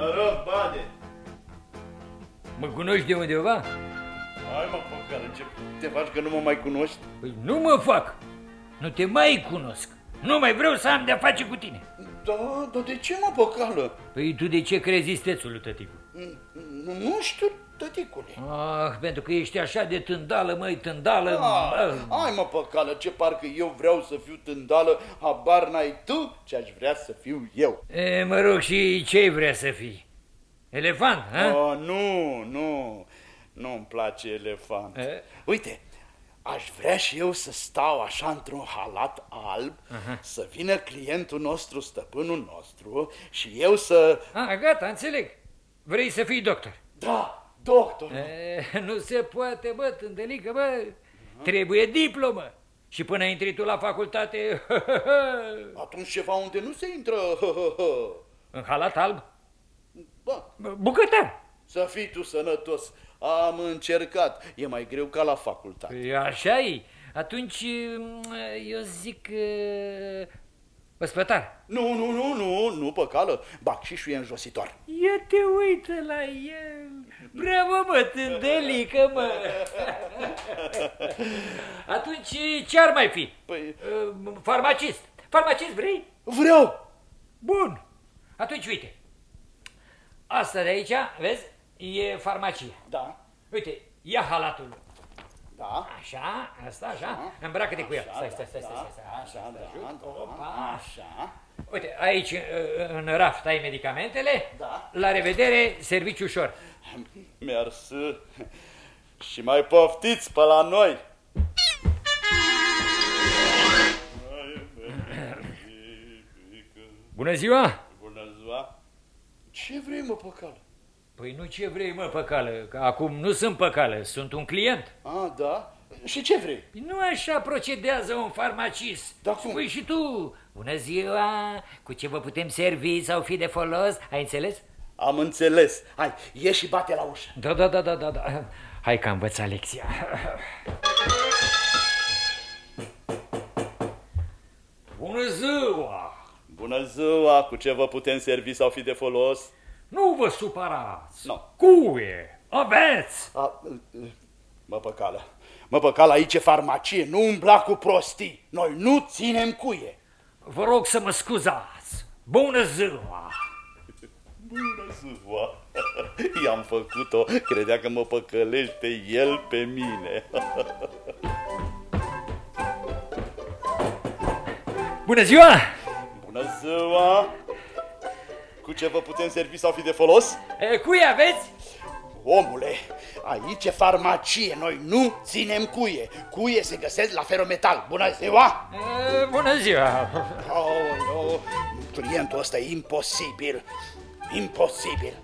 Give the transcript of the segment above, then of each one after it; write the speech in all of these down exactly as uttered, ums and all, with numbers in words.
Noroc, Bade. Mă cunoști de undeva? Hai mă, păcală, ce te faci că nu mă mai cunoști? Păi nu mă fac. Nu te mai cunosc. Nu mai vreau să am de-a face cu tine. Da, dar de ce mă, păcală? Păi tu de ce crezi istețul, tăticu? Nu, nu știu, tăticule. Ah, pentru că ești așa de tândală, măi, tândală. Ah, hai mă, păcală, ce parcă eu vreau să fiu tândală, habar n-ai tu ce aș vrea să fiu eu. E, mă rog, și ce vrea să fii? Elefant, ha? Oh, nu, nu, nu-mi place elefant. E? Uite, aș vrea și eu să stau așa într-un halat alb, uh-huh. Să vină clientul nostru, stăpânul nostru, și eu să... Ah, gata, înțeleg. Vrei să fii doctor? Da, doctor. E, nu se poate, bă, tândelică, bă. Uh-huh. Trebuie diplomă. Și până intri tu la facultate... Atunci ceva unde nu se intră... În halat alb? Bă. Bucătar. Să fii tu sănătos. Am încercat. E mai greu ca la facultate. Păi așa-i. Atunci, eu zic... Ospătar. Nu, nu, nu, nu, nu, păcală. Bacșișul e înjositor. Ia te uită la el. Bravo, mă, tândelică, mă. Atunci, ce ar mai fi? Păi... Farmacist. Farmacist vrei? Vreau. Bun. Atunci, uite. Asta de aici, vezi, e farmacie. Da. Uite, ia halatul. Da. Așa, asta, așa, îmbracă-te cu el. Stai, stai, stai, stai, stai. Așa, da, da, așa. Uite, aici, în raft, ai medicamentele. Da. La revedere, serviciu ușor. Mersi. Și mai poftiți pe la noi. Bună ziua! Bună ziua! Ce vrei, mă, păcală? Păi nu ce vrei, mă, păcală, că acum nu sunt păcală, sunt un client. Ah, da? Și ce vrei? Nu așa procedează un farmacist. Da, cum? Spui și tu, bună ziua, cu ce vă putem servi sau fi de folos, ai înțeles? Am înțeles. Hai, ieși și bate la ușă. Da, da, da, da, da, da. Hai că am învățat lecția. Bună ziua! Bună ziua, cu ce vă putem servi sau fi de folos? Nu vă supărați! Nu. Cuie! Aveți! A, mă, păcală, mă, păcală, aici e farmacie, nu umbla cu prostii. Noi nu ținem cuie. Vă rog să mă scuzați. Bună ziua! Bună ziua! I-am făcut-o, credea că mă păcălește el pe mine. Bună ziua! Bună ziua! Cu ce vă putem servi sau fi de folos? E, cuie aveți? Omule, aici e farmacie, noi nu ținem cuie. Cuie se găsesc la Ferometal. Bună ziua! E, bună ziua! Oh, oh, clientul ăsta e imposibil. Imposibil.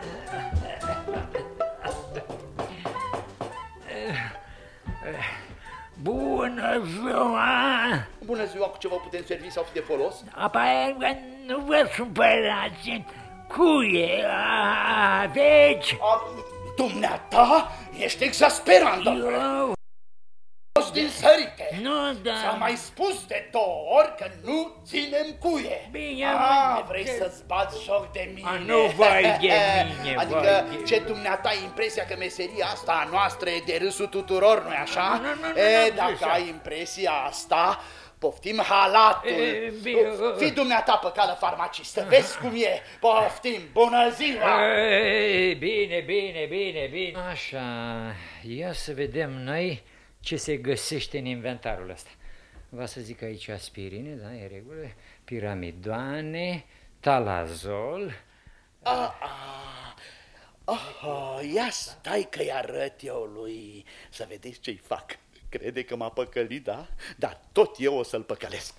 Bună ziua! Bună ziua, cu ce vă putem servi sau fi de folos? Apoi, nu vă supărați. Cuie aveți? A, dumneata, ești exasperant, domnule. Eu... Din sărite. Nu, da. S-a mai spus de două ori că nu ținem cuie. Bine, ah, mă, vrei ce... să-ți bați joc de mine? A, nu vai de mine, adică vai de... ce dumneata ai impresia că meseria asta a noastră e de râsul tuturor, nu-i așa? Nu, nu, nu, e, nu, dacă așa. ai impresia asta, poftim halatul. E, bine, Fii dumneata pe cală farmacistă, vezi cum e. Poftim, bună ziua! E, bine, bine, bine, bine. Așa, ia să vedem noi ce se găsește în inventarul ăsta. Va să zic aici aspirine, da, e regulă, piramidoane, talazol. Ah, ah, ah, ia stai că-i arăt eu lui, să vedeți ce-i fac. Crede că m-a păcălit, da? Dar tot eu o să-l păcălesc.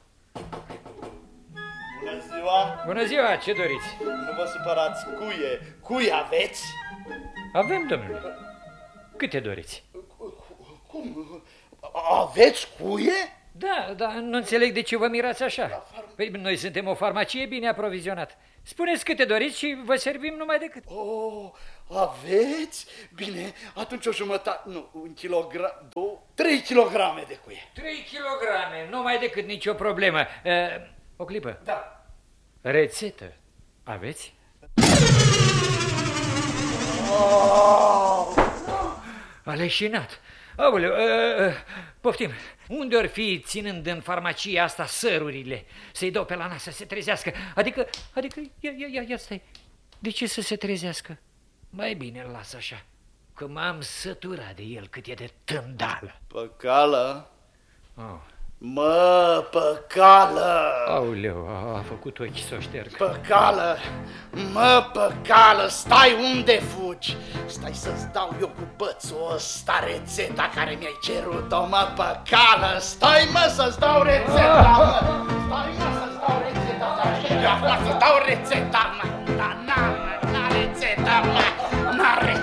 Bună ziua! Bună ziua, ce doriți? Nu vă supărați, cuie, cuie aveți? Avem, domnule. Câte doriți? Cum? Aveți cuie? Da, dar nu înțeleg de ce vă mirați așa. Păi noi suntem o farmacie bine aprovizionată. Spuneți câte doriți și vă servim numai decât. Oh, aveți? Bine, atunci o jumătate, nu, un kilogram, două, trei kilograme de cuie. Trei kilograme, numai decât, nicio problemă. Uh, o clipă. Da. Rețetă aveți? A leșinat. Aoleu, uh, uh, poftim. Unde ori fi ținând în farmacia asta sărurile? Să-i dau pe la nas să se trezească. Adică, adică, ia, ia, ia, ia stai. De ce să se trezească? Mai bine îl las așa, că m-am săturat de el cât e de tândală. Păcală? Oh. Mă, Păcală! Aoleu, a, a făcut ochii să o șterg. Păcală! Mă, Păcală, stai unde fugi? Stai să-ți dau eu cu bățul ăsta rețeta care mi-ai cerut-o, mă, Păcală! Stai, mă, să-ți dau rețeta, mă! Stai, mă, să-ți dau rețeta, să-ți dau rețeta, mă! Da, na, na, na, rețeta, mă!